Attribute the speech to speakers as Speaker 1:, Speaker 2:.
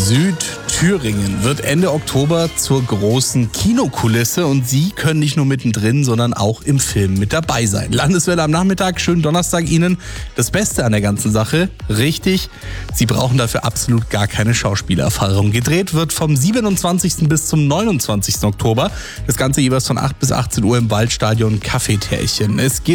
Speaker 1: Südthüringen wird Ende Oktober zur großen Kinokulisse und Sie können nicht nur mittendrin, sondern auch im Film mit dabei sein. Landeswelle am Nachmittag, schönen Donnerstag Ihnen. Das Beste an der ganzen Sache, richtig, Sie brauchen dafür absolut gar keine Schauspielerfahrung. Gedreht wird vom 27. bis zum 29. Oktober. Das Ganze jeweils von 8 bis 18 Uhr im Waldstadion Cafetärchen. Es geht